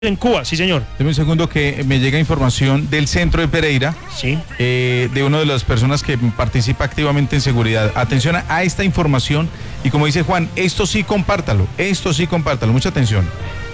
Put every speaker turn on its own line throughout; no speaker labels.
En Cuba, sí señor.
Deme un segundo que me llega información del centro de Pereira,
sí,
de una de las personas que participa activamente en seguridad. Atención a esta información y como dice Juan, esto sí compártalo, mucha atención.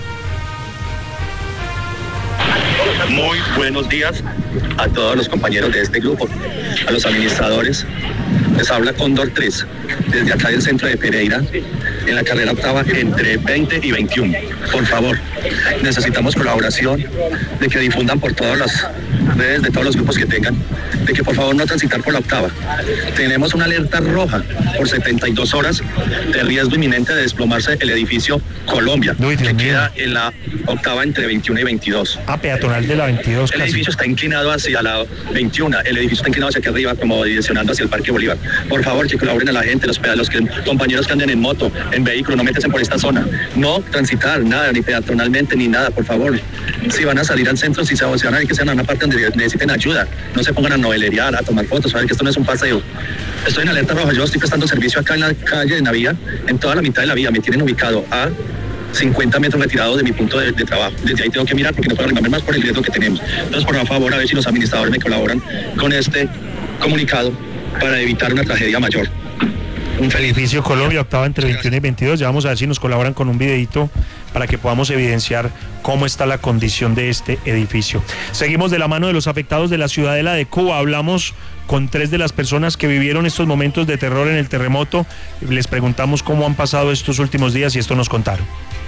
Muy buenos días a todos los compañeros de este grupo, a los administradores. Les habla Cóndor 3, desde acá del centro de Pereira, en la carrera octava entre 20 y 21. Por favor, necesitamos colaboración, de que difundan por todas las redes de todos los grupos que tengan, de que por favor no transitar por la octava. Tenemos una alerta roja por 72 horas de riesgo inminente de desplomarse el edificio Colombia, que queda en la octava entre 21 y 22.
Peatonal de la 22
El
casi.
edificio está inclinado hacia la 21, el edificio está inclinado hacia aquí arriba, como direccionando hacia el Parque Bolívar. Por favor, que colaboren a la gente, los compañeros que anden en moto, en vehículo, no métanse por esta zona. No transitar nada, ni peatonalmente, ni nada, por favor. Si van a salir al centro, si se van a ir, que sean a una parte donde necesiten ayuda. No se pongan a novelerear, a tomar fotos, a ver que esto no es un paseo. Estoy en alerta roja, yo estoy prestando servicio acá en la calle de Navía, en toda la mitad de la vía. Me tienen ubicado a 50 metros retirado de mi punto de trabajo. Desde ahí tengo que mirar porque no puedo arrimarme más por el riesgo que tenemos. Entonces, por favor, a ver si los administradores me colaboran con este comunicado para evitar una tragedia mayor.
Un feliz edificio Colombia, octava entre 21 y 22. Ya vamos a ver si nos colaboran con un videito para que podamos evidenciar cómo está la condición de este edificio. Seguimos de la mano de los afectados de la Ciudadela de Cuba. Hablamos con 3 de las personas que vivieron estos momentos de terror en el terremoto. Les preguntamos cómo han pasado estos últimos días y esto nos contaron.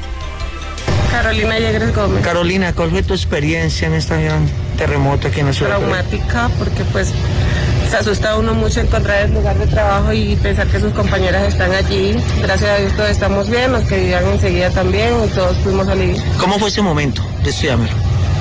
Carolina Yegres Gómez.
Carolina, ¿cuál fue tu experiencia en este terremoto aquí en la ciudad?
Traumática, porque pues se asusta uno mucho encontrar el lugar de trabajo y pensar que sus compañeras están allí. Gracias a Dios todos estamos bien, los que vivían enseguida también y todos pudimos salir.
¿Cómo fue ese momento? Descríbamelo.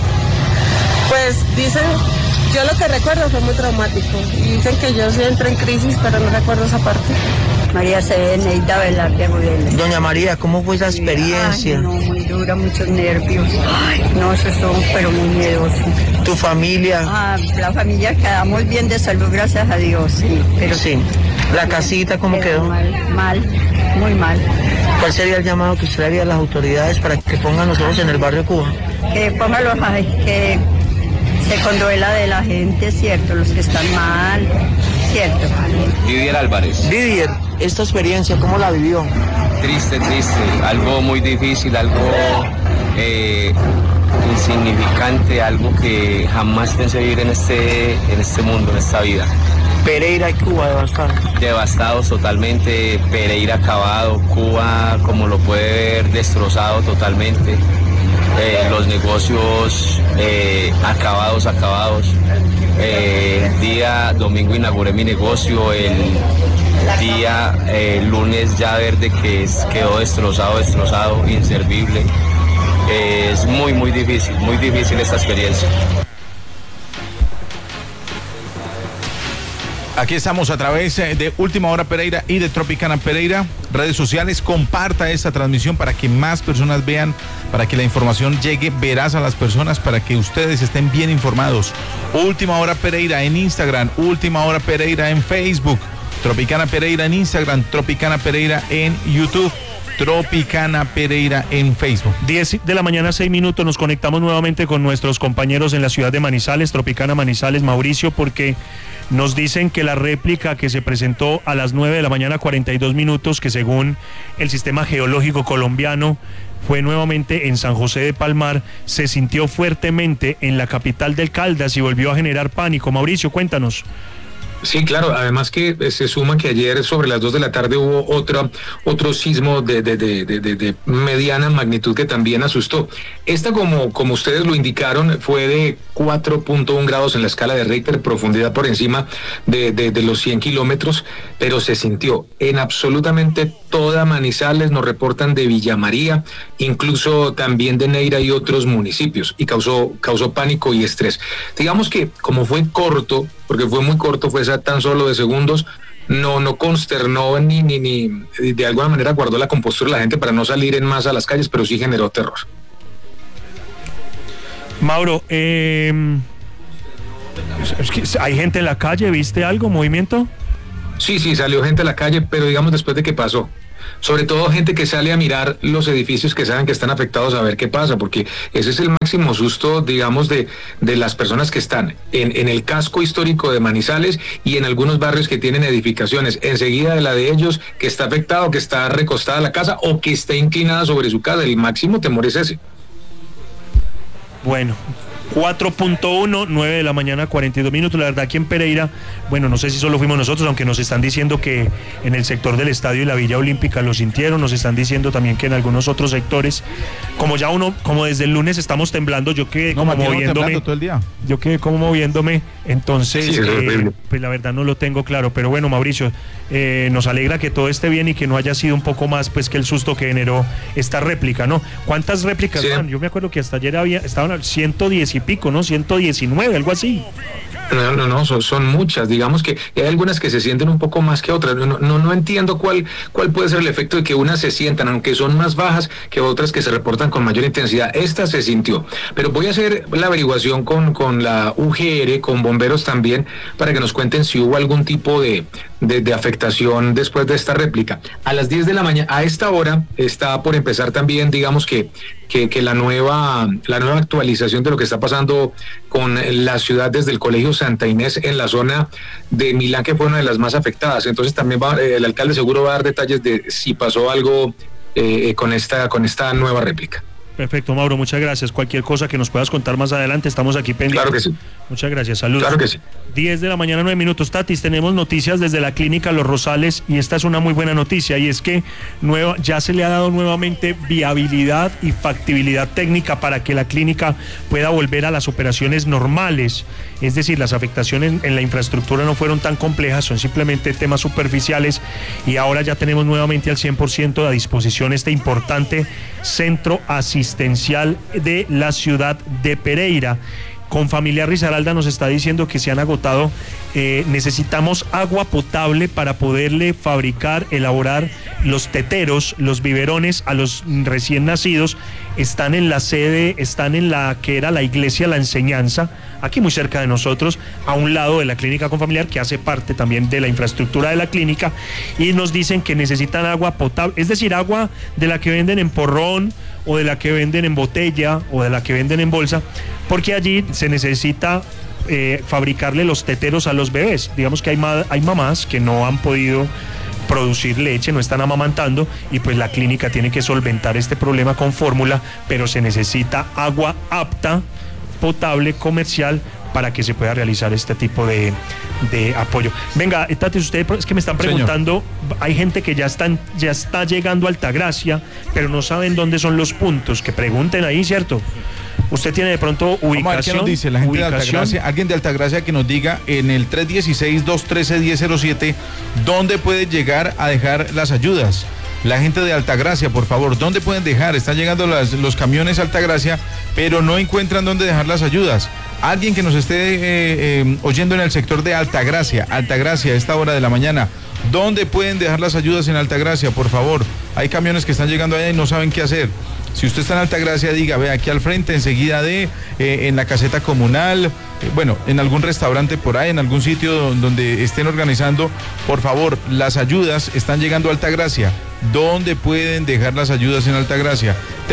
Pues dicen, yo lo que recuerdo fue muy traumático y dicen que yo sí entré en crisis, pero no recuerdo esa parte.
María Ceneida Velarde Gudelo.
Doña María, ¿cómo fue esa experiencia?
Ay, no, muy dura, muchos nervios. Ay, no, eso son, pero muy miedoso.
¿Tu familia?
La familia quedamos bien de salud, gracias a Dios, sí. Pero
sí. ¿La casita cómo quedó?
Mal, muy mal.
¿Cuál sería el llamado que usted haría a las autoridades para que pongan los ojos en el barrio Cuba?
Que pongan los ojos, que se conduela de la gente, cierto, los que están mal, cierto.
Didier Álvarez.
Didier, esta experiencia, ¿cómo la vivió?
Triste, algo muy difícil, algo insignificante, algo que jamás pensé vivir en este mundo, en esta vida.
Pereira y Cuba devastados.
Devastados totalmente, Pereira acabado, Cuba, como lo puede ver, destrozado totalmente. Los negocios acabados. El día domingo inauguré mi negocio, el día lunes ya verde que quedó destrozado, inservible. Es muy difícil esta experiencia.
Aquí estamos a través de Última Hora Pereira y de Tropicana Pereira. Redes sociales, comparta esta transmisión para que más personas vean, para que la información llegue veraz a las personas, para que ustedes estén bien informados. Última Hora Pereira en Instagram, Última Hora Pereira en Facebook, Tropicana Pereira en Instagram, Tropicana Pereira en YouTube, Tropicana Pereira en Facebook.
10 de la mañana, 6 minutos, nos conectamos nuevamente con nuestros compañeros en la ciudad de Manizales, Tropicana Manizales, Mauricio, porque nos dicen que la réplica que se presentó a las 9 de la mañana, 42 minutos, que según el Sistema Geológico Colombiano fue nuevamente en San José de Palmar, se sintió fuertemente en la capital del Caldas y volvió a generar pánico. Mauricio, cuéntanos.
Sí, claro, además que se suma que ayer sobre las 2 de la tarde hubo otro sismo de mediana magnitud que también asustó. Esta, como ustedes lo indicaron, fue de 4.1 grados en la escala de Richter, profundidad por encima de los 100 kilómetros, pero se sintió en absolutamente toda Manizales, nos reportan de Villa María, incluso también de Neira y otros municipios, y causó pánico y estrés. Digamos que como fue corto, porque fue muy corto, fue tan solo de segundos, no consternó ni de alguna manera guardó la compostura de la gente para no salir en masa a las calles, pero sí generó terror.
Mauro, es que hay gente en la calle, ¿viste algo, movimiento?
Sí, salió gente a la calle, pero digamos después de que pasó. Sobre todo gente que sale a mirar los edificios que saben que están afectados a ver qué pasa, porque ese es el máximo susto, digamos, de las personas que están en el casco histórico de Manizales y en algunos barrios que tienen edificaciones enseguida de la de ellos, que está afectado, que está recostada la casa o que está inclinada sobre su casa. El máximo temor es ese.
Bueno, 4.1, 9 de la mañana, 42 minutos. La verdad, aquí en Pereira, bueno, no sé si solo fuimos nosotros, aunque nos están diciendo que en el sector del estadio y la Villa Olímpica lo sintieron, nos están diciendo también que en algunos otros sectores, como desde el lunes estamos temblando, yo quedé como moviéndome
todo el día.
Yo quedé como moviéndome, entonces,
sí,
pues la verdad no lo tengo claro, pero bueno, Mauricio, nos alegra que todo esté bien y que no haya sido un poco más pues que el susto que generó esta réplica, ¿no? ¿Cuántas réplicas van? Yo me acuerdo que hasta ayer estaban al 110 y pico, ¿no? 119, algo así.
No, son muchas. Digamos que hay algunas que se sienten un poco más que otras. No entiendo cuál puede ser el efecto de que unas se sientan, aunque son más bajas que otras que se reportan con mayor intensidad. Esta se sintió. Pero voy a hacer la averiguación con la UGR, con bomberos también, para que nos cuenten si hubo algún tipo de afectación después de esta réplica. A las 10 de la mañana, a esta hora, está por empezar también, digamos que la nueva actualización de lo que está pasando con la ciudad desde el Colegio Santa Inés en la zona de Milán, que fue una de las más afectadas. Entonces también el alcalde seguro va a dar detalles de si pasó algo con esta nueva réplica.
Perfecto, Mauro, muchas gracias. Cualquier cosa que nos puedas contar más adelante, estamos aquí pendientes.
Claro que sí.
Muchas gracias, saludos.
Claro que sí.
10 de la mañana, 9 minutos. Tatis, tenemos noticias desde la clínica Los Rosales y esta es una muy buena noticia, y es que ya se le ha dado nuevamente viabilidad y factibilidad técnica para que la clínica pueda volver a las operaciones normales. Es decir, las afectaciones en la infraestructura no fueron tan complejas, son simplemente temas superficiales, y ahora ya tenemos nuevamente al 100% a disposición este importante centro asistencial de la ciudad de Pereira. Con Familiar Risaralda nos está diciendo que se han agotado, necesitamos agua potable para poderle fabricar, elaborar los teteros, los biberones a los recién nacidos. Están en la sede, están en la que era la iglesia La Enseñanza, aquí muy cerca de nosotros, a un lado de la clínica Confamiliar, que hace parte también de la infraestructura de la clínica, y nos dicen que necesitan agua potable, es decir, agua de la que venden en porrón, o de la que venden en botella, o de la que venden en bolsa, porque allí se necesita fabricarle los teteros a los bebés. Digamos que hay mamás que no han podido producir leche, no están amamantando, y pues la clínica tiene que solventar este problema con fórmula, pero se necesita agua apta, potable, comercial, para que se pueda realizar este tipo de apoyo. Venga, Tati, usted es que me están preguntando, señor. Hay gente que ya está llegando a Altagracia, pero no saben dónde son los puntos, que pregunten ahí, ¿cierto? Usted tiene de pronto ubicación.
Vamos a ver qué nos dice la gente de Altagracia. Alguien de Altagracia que nos diga en el 316-213-1007 dónde puede llegar a dejar las ayudas. La gente de Altagracia, por favor, ¿dónde pueden dejar? Están llegando los camiones a Altagracia, pero no encuentran dónde dejar las ayudas. Alguien que nos esté oyendo en el sector de Altagracia, a esta hora de la mañana, ¿dónde pueden dejar las ayudas en Altagracia? Por favor, hay camiones que están llegando allá y no saben qué hacer. Si usted está en Altagracia, diga, ve aquí al frente, enseguida en la caseta comunal, en algún restaurante por ahí, en algún sitio donde estén organizando, por favor, las ayudas están llegando a Altagracia. ¿Dónde pueden dejar las ayudas en Altagracia?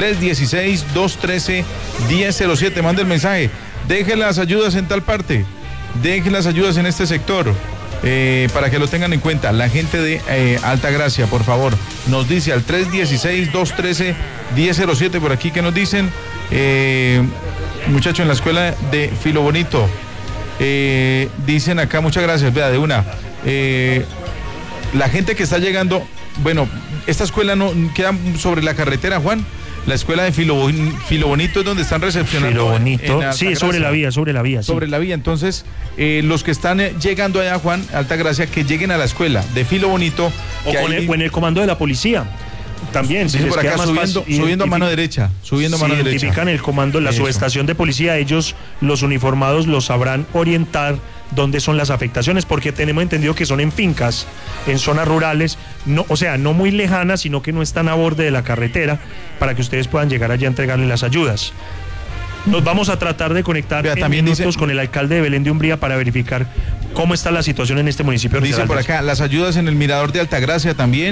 316-213-1007, mande el mensaje. Dejen las ayudas en tal parte, dejen las ayudas en este sector. Para que lo tengan en cuenta, la gente de Altagracia, por favor, nos dice al 316-213-1007 por aquí que nos dicen, muchacho en la escuela de Filo Bonito, dicen acá, muchas gracias, vea, de una, la gente que está llegando, esta escuela no queda sobre la carretera, Juan. La escuela de Filo Bonito es donde están recepcionando.
Filo Bonito, sí, sobre la vía. Sí.
Sobre la vía, entonces, los que están llegando allá, Juan, Altagracia, que lleguen a la escuela de Filo Bonito.
O en el comando de la policía. También,
si por acá subiendo a mano derecha.
Identifican el comando, la subestación de policía, ellos, los uniformados, los sabrán orientar dónde son las afectaciones, porque tenemos entendido que son en fincas, en zonas rurales, no muy lejanas, sino que no están a borde de la carretera, para que ustedes puedan llegar allá a entregarle las ayudas. Nos vamos a tratar de conectar con el alcalde de Belén de Umbría para verificar cómo está la situación en este municipio.
Dice por acá, las ayudas en el mirador de Altagracia también,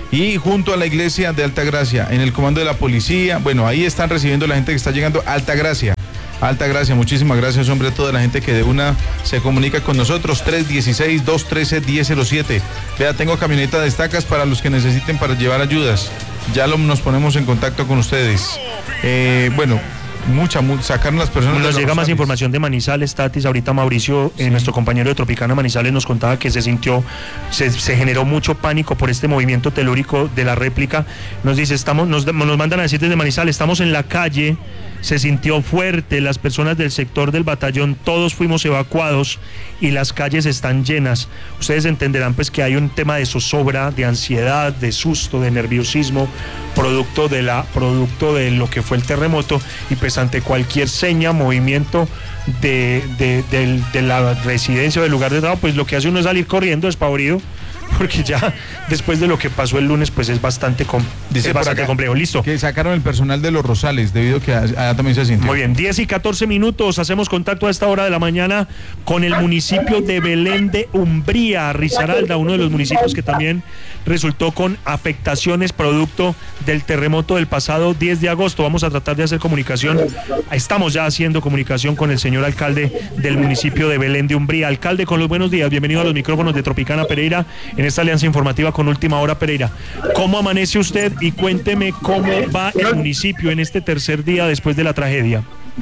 y junto a la iglesia de Altagracia, en el comando de la policía. Bueno, ahí están recibiendo la gente que está llegando a Altagracia. Altagracia, muchísimas gracias, hombre, a toda la gente que de una se comunica con nosotros. 316-213-1007. Vea, tengo camioneta de estacas para los que necesiten para llevar ayudas. Ya nos ponemos en contacto con ustedes. Bueno, sacaron las personas.
Nos llega más información de Manizales, Tatis. Ahorita Mauricio, nuestro compañero de Tropicana Manizales, nos contaba que se generó mucho pánico por este movimiento telúrico de la réplica. Nos dice, nos mandan a decir desde Manizales, estamos en la calle, se sintió fuerte, las personas del sector del batallón, todos fuimos evacuados y las calles están llenas. Ustedes entenderán pues que hay un tema de zozobra, de ansiedad, de susto, de nerviosismo, producto de lo que fue el terremoto, y pues ante cualquier seña, movimiento de la residencia o del lugar de trabajo, pues lo que hace uno es salir corriendo despavorido, porque ya después de lo que pasó el lunes, pues es bastante complejo. Listo.
Que sacaron el personal de Los Rosales, debido a que allá también se sintió.
Muy bien, 10:14, hacemos contacto a esta hora de la mañana con el municipio de Belén de Umbría, Risaralda, uno de los municipios que también resultó con afectaciones producto del terremoto del pasado 10 de agosto. Vamos a tratar de hacer comunicación, estamos ya haciendo comunicación con el señor alcalde del municipio de Belén de Umbría. Alcalde, con los buenos días, bienvenido a los micrófonos de Tropicana Pereira, en esta alianza informativa con Última Hora Pereira. ¿Cómo amanece usted? Y cuénteme cómo va el municipio en este tercer día después de la tragedia.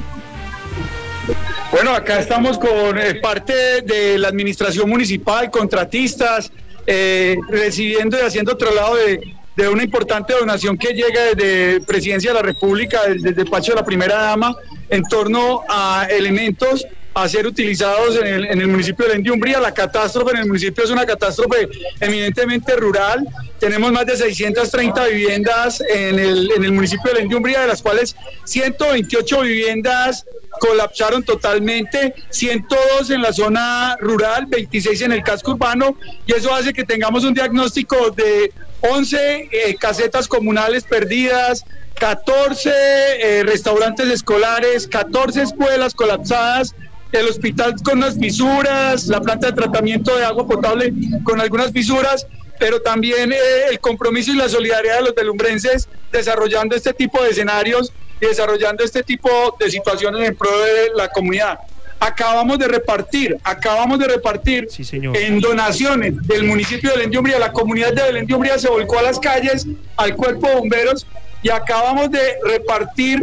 Bueno, acá estamos con parte de la administración municipal, contratistas, recibiendo y haciendo traslado de una importante donación que llega desde Presidencia de la República, desde el despacho de la primera dama, en torno a elementos a ser utilizados en el municipio de Belén de Umbría. La catástrofe en el municipio es una catástrofe eminentemente rural. Tenemos más de 630 viviendas en el municipio de Belén de Umbría, de las cuales 128 viviendas colapsaron totalmente, 102 en la zona rural, 26 en el casco urbano, y eso hace que tengamos un diagnóstico de 11 casetas comunales perdidas, 14 restaurantes escolares, 14 escuelas colapsadas, el hospital con unas fisuras, la planta de tratamiento de agua potable con algunas fisuras, pero también el compromiso y la solidaridad de los belumbrenses desarrollando este tipo de escenarios y desarrollando este tipo de situaciones en pro de la comunidad. Acabamos de repartir
sí, señor,
en donaciones del municipio de Belén de Umbría. La comunidad de Belén de Umbría se volcó a las calles, al cuerpo de bomberos, y acabamos de repartir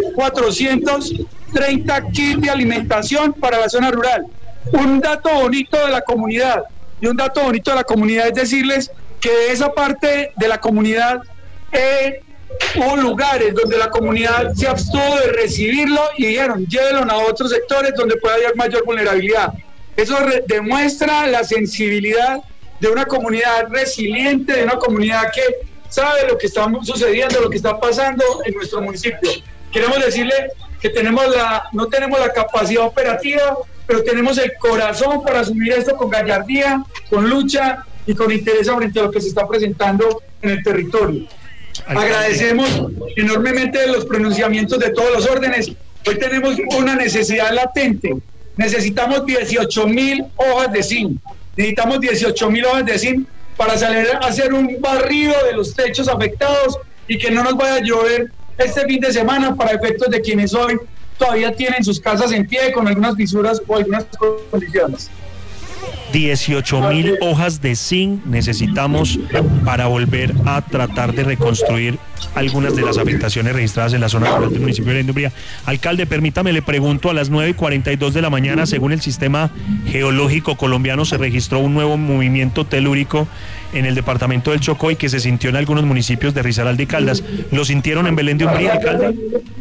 430 kits de alimentación para la zona rural. Un dato bonito de la comunidad, es decirles que esa parte de la comunidad hubo lugares donde la comunidad se abstuvo de recibirlo y dijeron, llévenlo a otros sectores donde pueda haber mayor vulnerabilidad. Eso demuestra la sensibilidad de una comunidad resiliente, de una comunidad que sabe lo que está sucediendo, lo que está pasando en nuestro municipio. Queremos decirle que no tenemos la capacidad operativa, pero tenemos el corazón para asumir esto con gallardía, con lucha y con interés frente a lo que se está presentando en el territorio. Agradecemos enormemente los pronunciamientos de todos los órdenes. Hoy tenemos una necesidad latente. Necesitamos 18,000 hojas de zinc. Necesitamos 18,000 hojas de zinc para salir a hacer un barrido de los techos afectados y que no nos vaya a llover este fin de semana para efectos de quienes hoy todavía tienen sus casas en pie con algunas fisuras o algunas condiciones.
18,000 hojas de zinc necesitamos para volver a tratar de reconstruir algunas de las afectaciones registradas en la zona rural del municipio de Belén de Umbría. Alcalde, permítame, le pregunto, a las 9:42 de la mañana, según el sistema geológico colombiano, se registró un nuevo movimiento telúrico en el departamento del Chocó y que se sintió en algunos municipios de Risaralda y Caldas. ¿Lo sintieron en Belén de Umbría, alcalde?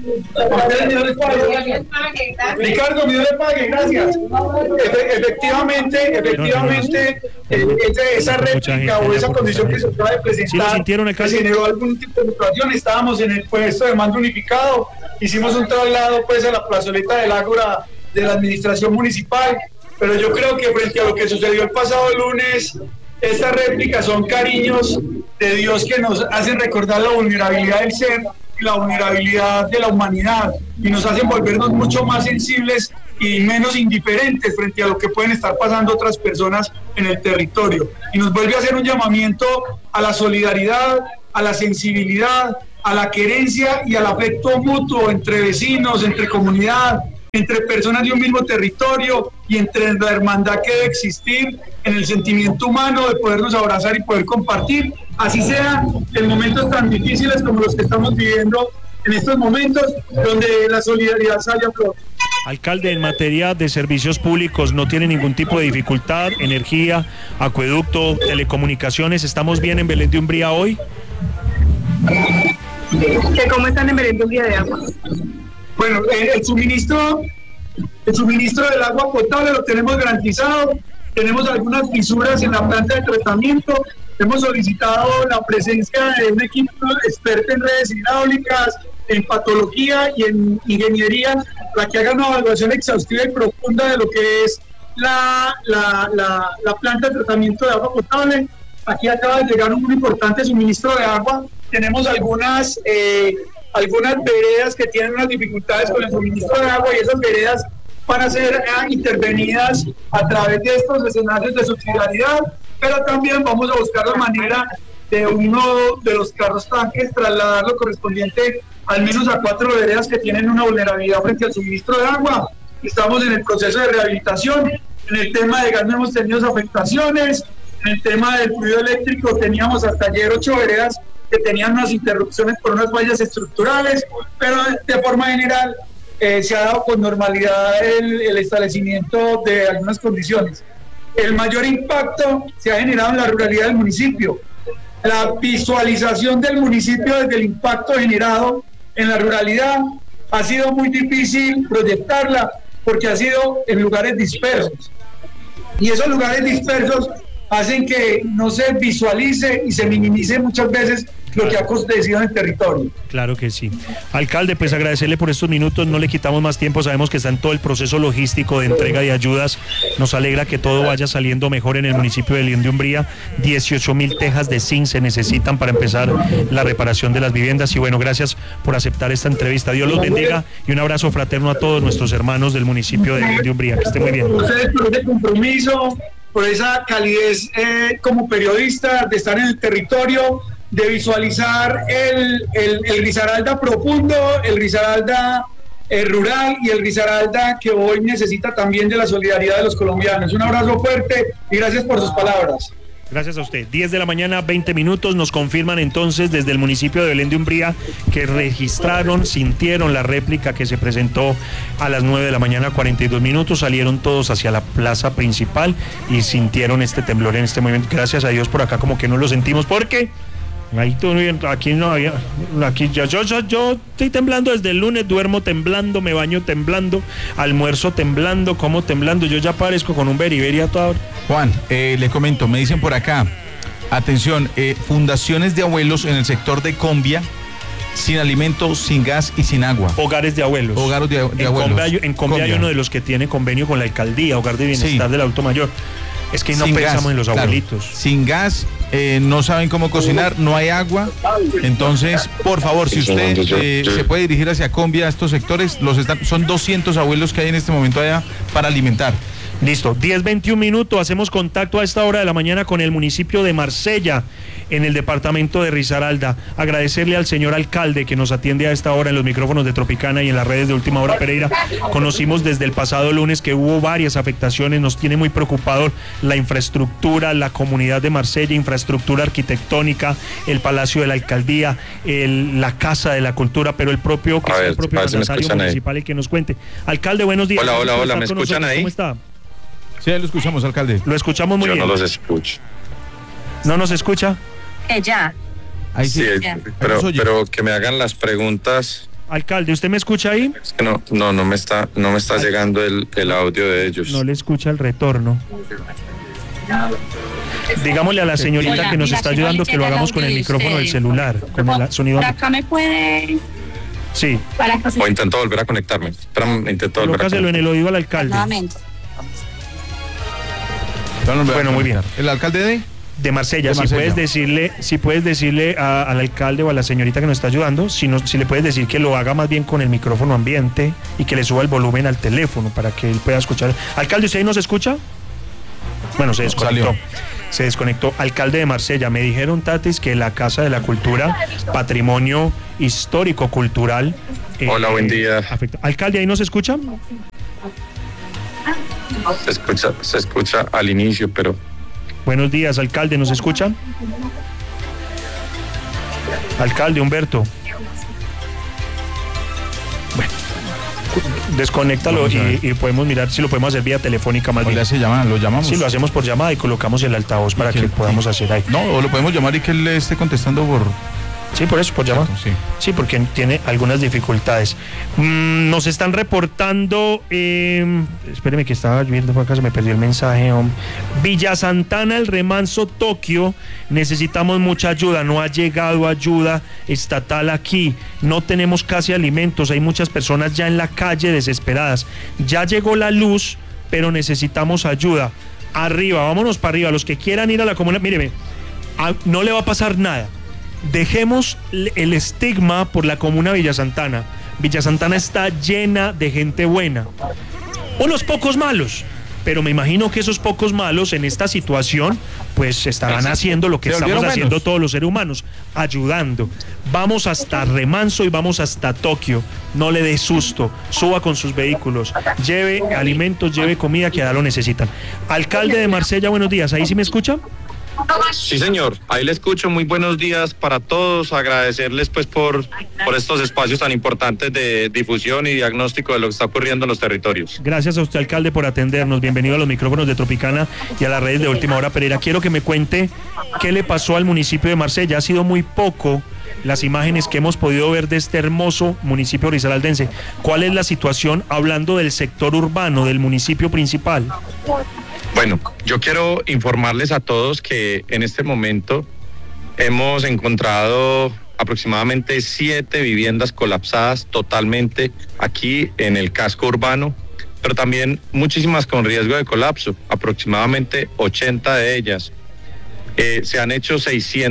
Ricardo, Dios le pague, gracias. Efectivamente, esa réplica o esa condición que se acaba de presentar,
¿sí lo sintieron, alcalde?
Generó algún tipo de situación. Estábamos en el puesto de mando unificado, hicimos un traslado pues a la plazoleta del Ágora de la administración municipal, pero yo creo que frente a lo que sucedió el pasado lunes, estas réplicas son cariños de Dios que nos hacen recordar la vulnerabilidad del ser y la vulnerabilidad de la humanidad, y nos hacen volvernos mucho más sensibles y menos indiferentes frente a lo que pueden estar pasando otras personas en el territorio. Y nos vuelve a hacer un llamamiento a la solidaridad, a la sensibilidad, a la querencia y al afecto mutuo entre vecinos, entre comunidad, entre personas de un mismo territorio y entre la hermandad que debe existir en el sentimiento humano de podernos abrazar y poder compartir, así sea en momentos tan difíciles como los que estamos viviendo en estos momentos, donde la solidaridad sale a flote.
Alcalde, en materia de servicios públicos, ¿no tiene ningún tipo de dificultad? Energía, acueducto, telecomunicaciones, ¿estamos bien en Belén de Umbría hoy?
¿Cómo están en Belén de Umbría de agua?
Bueno, el suministro del agua potable lo tenemos garantizado. Tenemos algunas fisuras en la planta de tratamiento. Hemos solicitado la presencia de un equipo experto en redes hidráulicas, en patología y en ingeniería, para que hagan una evaluación exhaustiva y profunda de lo que es la planta de tratamiento de agua potable. Aquí acaba de llegar un muy importante suministro de agua. Tenemos algunas veredas que tienen unas dificultades con el suministro de agua, y esas veredas van a ser intervenidas a través de estos escenarios de subsidiariedad, pero también vamos a buscar la manera de uno de los carros tanques trasladar lo correspondiente al menos a 4 veredas que tienen una vulnerabilidad frente al suministro de agua. Estamos en el proceso de rehabilitación. En el tema de gas no hemos tenido afectaciones. En el tema del fluido eléctrico teníamos hasta ayer 8 veredas que tenían unas interrupciones por unas fallas estructurales, pero de forma general se ha dado con normalidad el establecimiento de algunas condiciones. El mayor impacto se ha generado en la ruralidad del municipio. La visualización del municipio desde el impacto generado en la ruralidad ha sido muy difícil proyectarla porque ha sido en lugares dispersos. Y esos lugares dispersos hacen que no se visualice y se minimice muchas veces lo que ha acontecido en el territorio.
Claro que sí. Alcalde, pues agradecerle por estos minutos, no le quitamos más tiempo, sabemos que está en todo el proceso logístico de entrega de ayudas, nos alegra que todo vaya saliendo mejor en el municipio de Belén de Umbría. 18.000 tejas de zinc se necesitan para empezar la reparación de las viviendas, y bueno, gracias por aceptar esta entrevista. Dios los bendiga y un abrazo fraterno a todos nuestros hermanos del municipio de Belén de Umbría. Que esté muy bien.
Ustedes por ese compromiso, por esa calidez como periodista de estar en el territorio, de visualizar el Risaralda profundo, el Risaralda rural y el Risaralda que hoy necesita también de la solidaridad de los colombianos. Un abrazo fuerte y gracias por sus palabras.
Gracias a usted. 10 de la mañana, 20 minutos. Nos confirman entonces desde el municipio de Belén de Umbría que registraron, sintieron la réplica que se presentó a las 9 de la mañana, 42 minutos. Salieron todos hacia la plaza principal y sintieron este temblor en este momento. Gracias a Dios, por acá como que no lo sentimos, porque ahí aquí no había, aquí yo estoy temblando desde el lunes, duermo temblando, me baño temblando, almuerzo temblando, como temblando, yo ya parezco con un beriberi a toda hora.
Juan, le comento, me dicen por acá, atención, fundaciones de abuelos en el sector de Combia, sin alimento, sin gas y sin agua.
Hogares de abuelos.
Hogares de abuelos.
En Combia hay uno de los que tiene convenio con la alcaldía, Hogar de Bienestar del Adulto Mayor. Es que no pensamos en los abuelitos.
Sin gas, no saben cómo cocinar, no hay agua. Entonces, por favor, si usted se puede dirigir hacia Combia, a estos sectores, son 200 abuelos que hay en este momento allá para alimentar.
Listo, 10:21 minutos, hacemos contacto a esta hora de la mañana con el municipio de Marsella, en el departamento de Risaralda. Agradecerle al señor alcalde que nos atiende a esta hora en los micrófonos de Tropicana y en las redes de Última Hora Pereira. Conocimos desde el pasado lunes que hubo varias afectaciones, nos tiene muy preocupado la infraestructura, la comunidad de Marsella, infraestructura arquitectónica, el Palacio de la Alcaldía, la Casa de la Cultura, pero el propio mandatario municipal el que nos cuente. Alcalde, buenos días.
Hola, ¿me escuchan ahí?
¿Cómo está?
Sí, lo escuchamos, alcalde.
Lo escuchamos muy bien.
Yo no los escucho.
¿No nos escucha?
Ya.
Ahí sí.
Pero que me hagan las preguntas.
Alcalde, ¿usted me escucha ahí?
Es que no me está llegando el audio de ellos.
No le escucha el retorno. Digámosle a la señorita que nos está ayudando que lo hagamos con el micrófono del celular, con el sonido.
Acá me puede.
Sí.
O intento volver a conectarme. Intento volver a conectarme.
en el oído al alcalde.
Nuevamente.
Bueno, muy bien.
¿El alcalde
de Marsella? Si puedes decirle al alcalde o a la señorita que nos está ayudando, si le puedes decir que lo haga más bien con el micrófono ambiente y que le suba el volumen al teléfono para que él pueda escuchar. Alcalde, ¿usted ahí nos escucha? Bueno, se desconectó. Se desconectó. Alcalde de Marsella, me dijeron, Tatis, que la Casa de la Cultura, patrimonio histórico-cultural.
Hola, buen día.
Alcalde, ¿ahí nos escucha?
Se escucha al inicio, pero...
Buenos días, alcalde, ¿nos escucha? Alcalde Humberto. Bueno, desconéctalo y podemos mirar si lo podemos hacer vía telefónica más bien.
¿Lo llamamos?
Sí, lo hacemos por llamada y colocamos el altavoz para que podamos hacer ahí.
No, o lo podemos llamar y que él le esté contestando por...
Sí, por eso, por llamada. Sí, porque tiene algunas dificultades. Nos están reportando, espéreme que estaba viendo por acá, se me perdió el mensaje. Villa Santana, el Remanso, Tokio, necesitamos mucha ayuda, no ha llegado ayuda estatal aquí, no tenemos casi alimentos, hay muchas personas ya en la calle desesperadas. Ya llegó la luz, pero necesitamos ayuda. Arriba, vámonos para arriba, los que quieran ir a la comuna, míreme, no le va a pasar nada. Dejemos el estigma por la comuna Villa Santana. Villa Santana está llena de gente buena. Unos pocos malos. Pero me imagino que esos pocos malos en esta situación pues estarán haciendo lo que estamos haciendo todos los seres humanos, ayudando. Vamos hasta Remanso y vamos hasta Tokio. No le dé susto, suba con sus vehículos, lleve alimentos, lleve comida, que allá lo necesitan. Alcalde de Marsella, buenos días. ¿Ahí sí me escucha?
Sí, señor, ahí le escucho. Muy buenos días para todos, agradecerles pues por estos espacios tan importantes de difusión y diagnóstico de lo que está ocurriendo en los territorios.
Gracias a usted, alcalde, por atendernos. Bienvenido a los micrófonos de Tropicana y a las redes de Última Hora Pereira. Quiero que me cuente qué le pasó al municipio de Marsella. Ha sido muy poco las imágenes que hemos podido ver de este hermoso municipio risaraldense. ¿Cuál es la situación hablando del sector urbano, del municipio principal?
Bueno, yo quiero informarles a todos que en este momento hemos encontrado aproximadamente 7 viviendas colapsadas totalmente aquí en el casco urbano, pero también muchísimas con riesgo de colapso, aproximadamente 80 de ellas. Se han hecho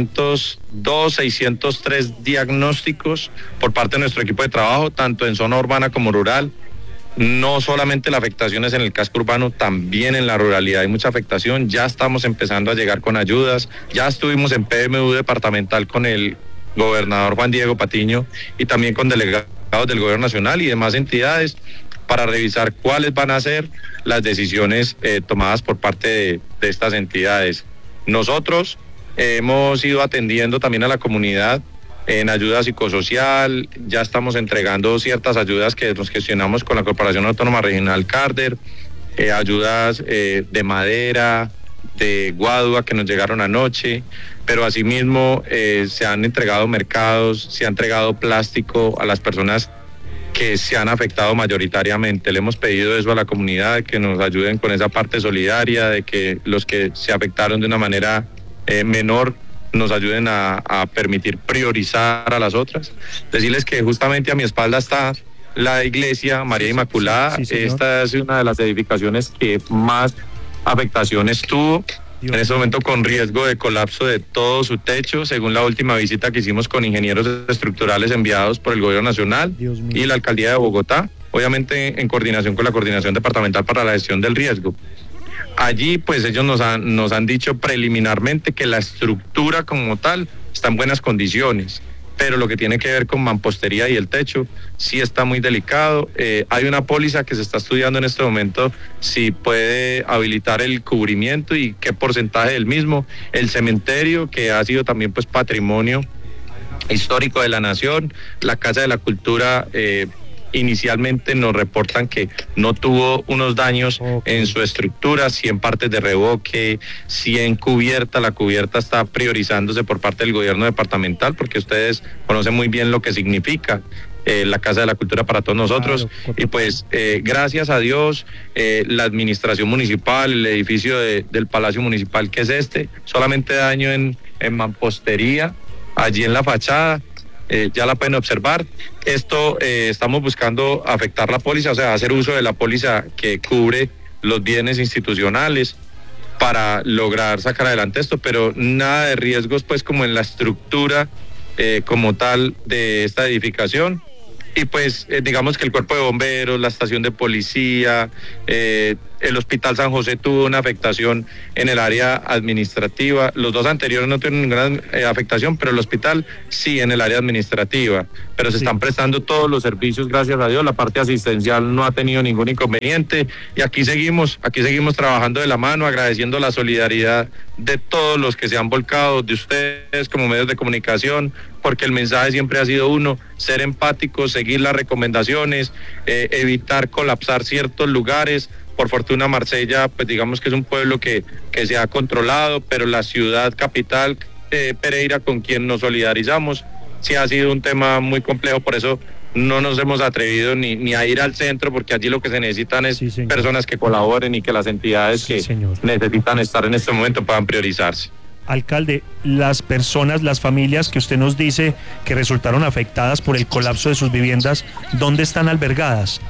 602, 603 diagnósticos por parte de nuestro equipo de trabajo, tanto en zona urbana como rural. No solamente la afectación es en el casco urbano, también en la ruralidad hay mucha afectación. Ya estamos empezando a llegar con ayudas, ya estuvimos en PMU departamental con el gobernador Juan Diego Patiño y también con delegados del gobierno nacional y demás entidades para revisar cuáles van a ser las decisiones tomadas por parte de estas entidades. Nosotros hemos ido atendiendo también a la comunidad en ayuda psicosocial, ya estamos entregando ciertas ayudas que nos gestionamos con la Corporación Autónoma Regional Carder, ayudas de madera, de guadua que nos llegaron anoche, pero asimismo se han entregado mercados, se ha entregado plástico a las personas que se han afectado mayoritariamente. Le hemos pedido eso a la comunidad, que nos ayuden con esa parte solidaria, de que los que se afectaron de una manera menor nos ayuden a permitir priorizar a las otras. Decirles que justamente a mi espalda está la iglesia María Inmaculada. Sí, esta es una de las edificaciones que más afectaciones tuvo. En este momento con riesgo de colapso de todo su techo, según la última visita que hicimos con ingenieros estructurales enviados por el gobierno nacional y la alcaldía de Bogotá, obviamente en coordinación con la Coordinación Departamental para la Gestión del Riesgo. Allí pues ellos nos han dicho preliminarmente que la estructura como tal está en buenas condiciones, pero lo que tiene que ver con mampostería y el techo sí está muy delicado. Hay una póliza que se está estudiando en este momento si puede habilitar el cubrimiento y qué porcentaje del mismo. El cementerio, que ha sido también pues patrimonio histórico de la nación, la Casa de la Cultura, inicialmente nos reportan que no tuvo unos daños en su estructura, 100 partes de revoque, 100 cubierta. La cubierta está priorizándose por parte del gobierno departamental porque ustedes conocen muy bien lo que significa la Casa de la Cultura para todos nosotros. Y pues gracias a Dios la administración municipal, el edificio del Palacio Municipal, que es solamente daño en mampostería, allí en la fachada. Ya la pueden observar. Esto estamos buscando afectar la póliza, o sea, hacer uso de la póliza que cubre los bienes institucionales para lograr sacar adelante esto, pero nada de riesgos pues como en la estructura como tal de esta edificación. y pues digamos que el cuerpo de bomberos, la estación de policía, el Hospital San José tuvo una afectación en el área administrativa. Los dos anteriores no tuvieron ninguna afectación, pero el hospital sí en el área administrativa. Pero se están prestando todos los servicios, gracias a Dios. La parte asistencial no ha tenido ningún inconveniente y aquí seguimos trabajando de la mano, agradeciendo la solidaridad de todos los que se han volcado, de ustedes como medios de comunicación, porque el mensaje siempre ha sido uno: ser empáticos, seguir las recomendaciones, evitar colapsar ciertos lugares. Por fortuna Marsella, pues digamos que es un pueblo que se ha controlado, pero la ciudad capital, Pereira, con quien nos solidarizamos, sí ha sido un tema muy complejo, por eso no nos hemos atrevido ni a ir al centro, porque allí lo que se necesitan es personas que colaboren y que las entidades necesitan estar en este momento puedan priorizarse.
Alcalde, las personas, las familias que usted nos dice que resultaron afectadas por el colapso de sus viviendas, ¿dónde están albergadas?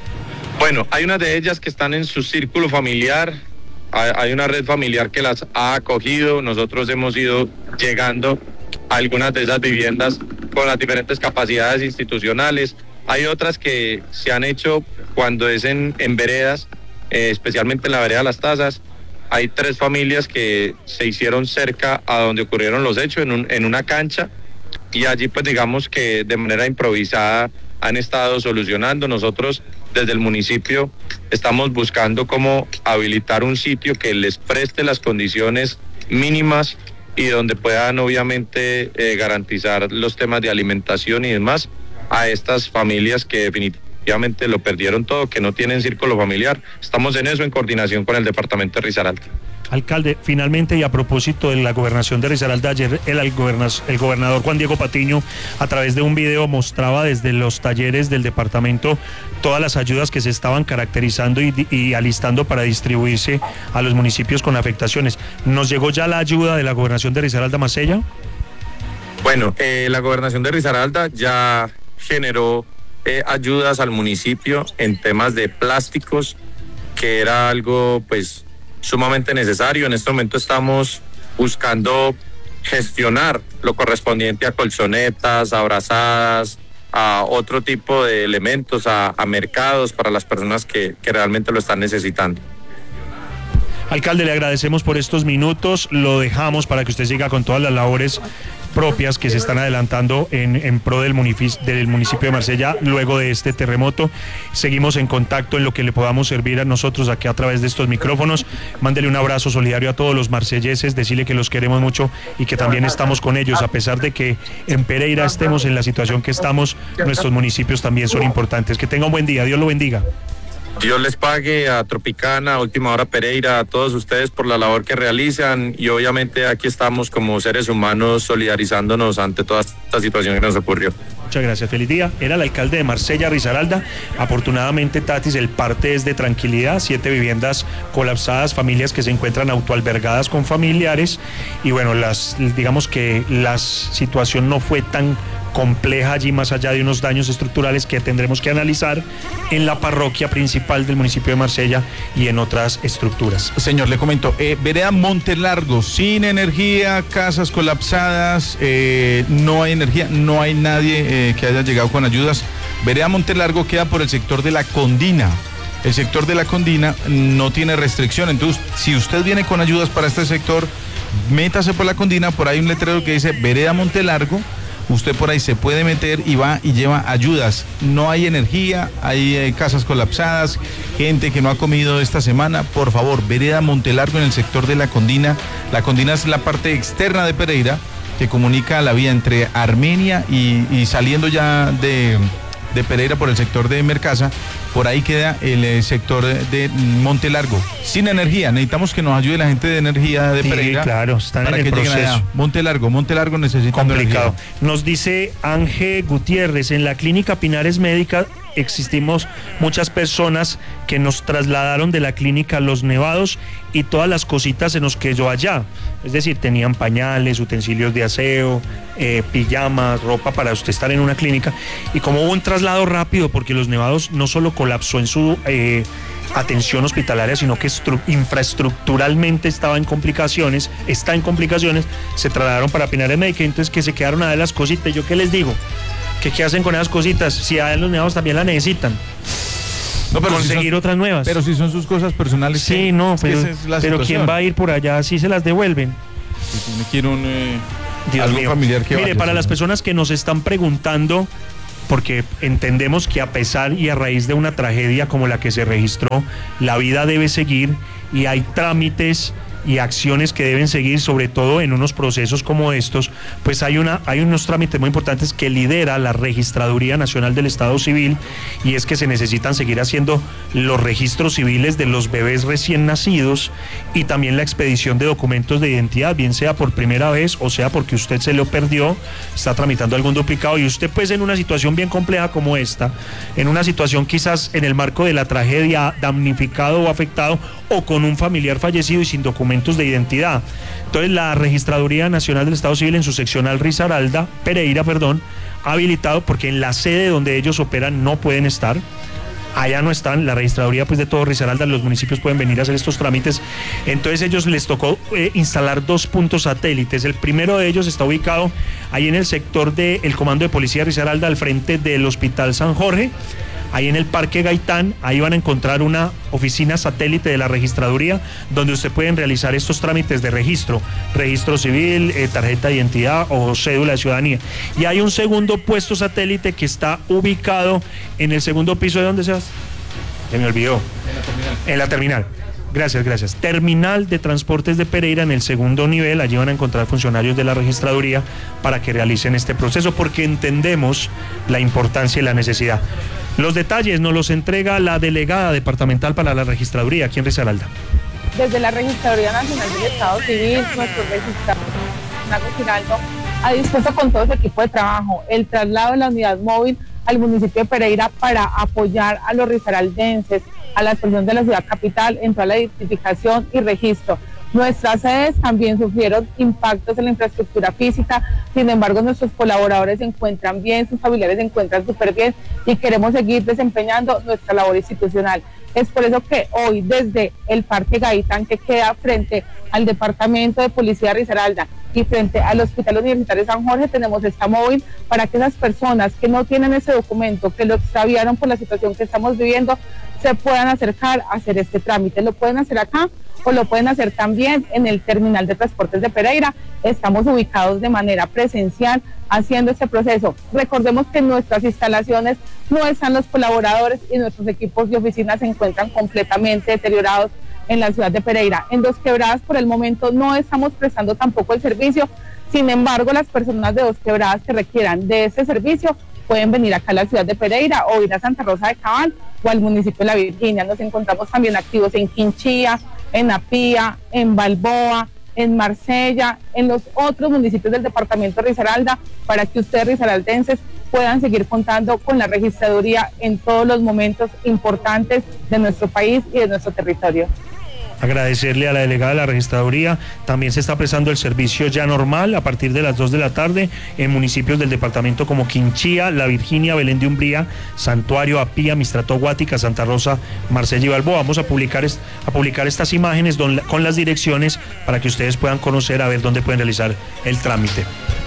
Bueno, hay unas de ellas que están en su círculo familiar, hay una red familiar que las ha acogido, nosotros hemos ido llegando a algunas de esas viviendas con las diferentes capacidades institucionales, hay otras que se han hecho cuando es en veredas, especialmente en la vereda Las Tazas. Hay 3 familias que se hicieron cerca a donde ocurrieron los hechos, en una cancha, y allí pues digamos que de manera improvisada han estado solucionando. Nosotros desde el municipio estamos buscando cómo habilitar un sitio que les preste las condiciones mínimas y donde puedan obviamente garantizar los temas de alimentación y demás a estas familias que definitivamente lo perdieron todo, que no tienen círculo familiar. Estamos en eso en coordinación con el departamento de Risaralda.
Alcalde, finalmente, y a propósito de la gobernación de Risaralda, ayer el gobernador Juan Diego Patiño, a través de un video, mostraba desde los talleres del departamento todas las ayudas que se estaban caracterizando y alistando para distribuirse a los municipios con afectaciones. ¿Nos llegó ya la ayuda de la gobernación de Risaralda, Marsella?
Bueno, la gobernación de Risaralda ya generó ayudas al municipio en temas de plásticos, que era algo pues sumamente necesario. En este momento estamos buscando gestionar lo correspondiente a colchonetas, a abrazadas, a otro tipo de elementos, a mercados para las personas que realmente lo están necesitando.
Alcalde, le agradecemos por estos minutos, lo dejamos para que usted siga con todas las labores propias que se están adelantando en pro del municipio de Marsella luego de este terremoto. Seguimos en contacto en lo que le podamos servir a nosotros aquí a través de estos micrófonos. Mándele un abrazo solidario a todos los marselleses, decirle que los queremos mucho y que también estamos con ellos, a pesar de que en Pereira estemos en la situación que estamos, nuestros municipios también son importantes. Que tenga un buen día, Dios lo bendiga.
Dios les pague a Tropicana, a Última Hora Pereira, a todos ustedes por la labor que realizan, y obviamente aquí estamos como seres humanos solidarizándonos ante toda esta situación que nos ocurrió.
Muchas gracias, feliz día. Era el alcalde de Marsella, Risaralda. Afortunadamente, Tatis, el parte es de tranquilidad, 7 viviendas colapsadas, familias que se encuentran autoalbergadas con familiares, y bueno, digamos que la situación no fue tan compleja allí, más allá de unos daños estructurales que tendremos que analizar en la parroquia principal del municipio de Marsella y en otras estructuras.
Señor, le comento, vereda Montelargo, sin energía, casas colapsadas, no hay energía, no hay nadie que haya llegado con ayudas. Vereda Montelargo queda por el sector de la Condina. El sector de la Condina no tiene restricción, entonces si usted viene con ayudas para este sector, métase por la Condina, por ahí un letrero que dice Vereda Montelargo. Usted por ahí se puede meter y va y lleva ayudas. No hay energía, hay casas colapsadas, gente que no ha comido esta semana. Por favor, vereda Montelargo en el sector de La Condina. La Condina es la parte externa de Pereira que comunica la vía entre Armenia y saliendo ya de Pereira por el sector de Mercasa. Por ahí queda el sector de Montelargo. Sin energía, necesitamos que nos ayude la gente de energía de Pereira.
Claro, están
para
en el proceso.
Montelargo necesita
complicado. Nos dice Ángel Gutiérrez, en la clínica Pinares Médica existimos muchas personas que nos trasladaron de la clínica Los Nevados y todas las cositas se nos quedó allá. Es decir, tenían pañales, utensilios de aseo, pijamas, ropa para usted estar en una clínica. Y como hubo un traslado rápido, porque Los Nevados no solo colapsó en su atención hospitalaria, sino que infraestructuralmente está en complicaciones, se trasladaron para Pinares Médica, entonces que se quedaron a ver las cositas. Yo qué les digo, ¿Qué hacen con esas cositas? Si a los nevados también la necesitan.
No, pero
conseguir otras nuevas.
Pero si son sus cosas personales.
Sí, no, pero ¿quién va a ir por allá si se las devuelven?
Si me quiere algo
mío.
familiar que
Mire, para las personas que nos están preguntando, porque entendemos que a pesar y a raíz de una tragedia como la que se registró, la vida debe seguir y hay trámites y acciones que deben seguir, sobre todo en unos procesos como estos, pues hay unos trámites muy importantes que lidera la Registraduría Nacional del Estado Civil, y es que se necesitan seguir haciendo los registros civiles de los bebés recién nacidos y también la expedición de documentos de identidad, bien sea por primera vez o sea porque usted se lo perdió, está tramitando algún duplicado y usted pues en una situación bien compleja como esta, en una situación quizás en el marco de la tragedia, damnificado o afectado o con un familiar fallecido y sin documentos de identidad. Entonces la Registraduría Nacional del Estado Civil en su seccional Pereira, ha habilitado, porque en la sede donde ellos operan no pueden estar, allá no están, la registraduría pues de todo Risaralda, los municipios pueden venir a hacer estos trámites, entonces ellos les tocó instalar 2 puntos satélites. El primero de ellos está ubicado ahí en el sector del Comando de Policía de Risaralda, al frente del Hospital San Jorge, ahí en el Parque Gaitán. Ahí van a encontrar una oficina satélite de la registraduría donde usted pueden realizar estos trámites de registro civil, tarjeta de identidad o cédula de ciudadanía. Y hay un segundo puesto satélite que está ubicado en el segundo piso. ¿De dónde se hace? Se me olvidó. En la terminal. Gracias. Terminal de Transportes de Pereira, en el segundo nivel. Allí van a encontrar funcionarios de la registraduría para que realicen este proceso, porque entendemos la importancia y la necesidad. Los detalles nos los entrega la delegada departamental para la registraduría aquí en Risaralda.
Desde la Registraduría Nacional del Estado Civil, nuestro registrador Nago Giraldo ha dispuesto con todo su equipo de trabajo el traslado de la unidad móvil al municipio de Pereira para apoyar a los risaraldenses, a la expansión de la ciudad capital en toda la identificación y registro. Nuestras sedes también sufrieron impactos en la infraestructura física, sin embargo nuestros colaboradores se encuentran bien, sus familiares se encuentran súper bien y queremos seguir desempeñando nuestra labor institucional. Es por eso que hoy desde el Parque Gaitán, que queda frente al Departamento de Policía de Risaralda y frente al Hospital Universitario San Jorge, tenemos esta móvil para que esas personas que no tienen ese documento, que lo extraviaron por la situación que estamos viviendo, se puedan acercar a hacer este trámite. Lo pueden hacer acá o lo pueden hacer también en el Terminal de Transportes de Pereira. Estamos ubicados de manera presencial haciendo este proceso. Recordemos que en nuestras instalaciones no están los colaboradores y nuestros equipos de oficina se encuentran completamente deteriorados en la ciudad de Pereira. En Dos Quebradas por el momento no estamos prestando tampoco el servicio. Sin embargo, las personas de Dos Quebradas que requieran de este servicio pueden venir acá a la ciudad de Pereira o ir a Santa Rosa de Cabal o al municipio de La Virginia. Nos encontramos también activos en Quinchía, en Apía, en Balboa, en Marsella, en los otros municipios del departamento de Risaralda, para que ustedes risaraldenses puedan seguir contando con la registraduría en todos los momentos importantes de nuestro país y de nuestro territorio.
Agradecerle a la delegada de la registraduría. También se está prestando el servicio ya normal a partir de las 2 de la tarde en municipios del departamento como Quinchía, La Virginia, Belén de Umbría, Santuario, Apía, Mistrató, Guática, Santa Rosa, Marsella y Balboa. Vamos a publicar estas imágenes con las direcciones para que ustedes puedan conocer, a ver dónde pueden realizar el trámite.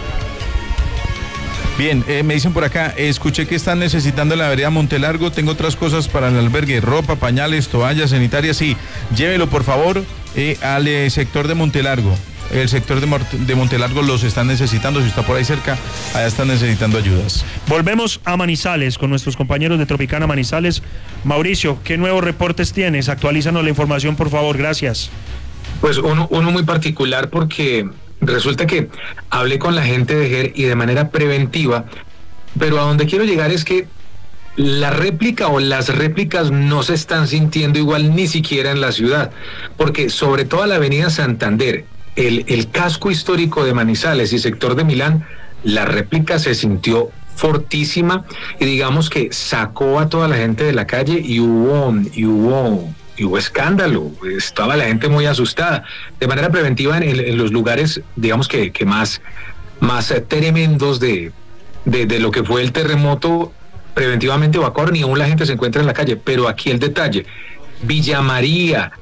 Bien, me dicen por acá, escuché que están necesitando en la vereda Montelargo, tengo otras cosas para el albergue, ropa, pañales, toallas sanitarias, sí, llévelo por favor al sector de Montelargo. El sector de Montelargo los están necesitando, si está por ahí cerca, allá están necesitando ayudas.
Volvemos a Manizales con nuestros compañeros de Tropicana Manizales. Mauricio, ¿qué nuevos reportes tienes? Actualízanos la información, por favor, gracias.
Pues uno muy particular, porque resulta que hablé con la gente de GER y de manera preventiva, pero a donde quiero llegar es que la réplica o las réplicas no se están sintiendo igual ni siquiera en la ciudad, porque sobre todo la avenida Santander, el casco histórico de Manizales y sector de Milán, la réplica se sintió fortísima y digamos que sacó a toda la gente de la calle y hubo escándalo, estaba la gente muy asustada. De manera preventiva en los lugares, digamos que más tremendos de lo que fue el terremoto, preventivamente evacuaron y aún la gente se encuentra en la calle. Pero aquí el detalle: Villa María,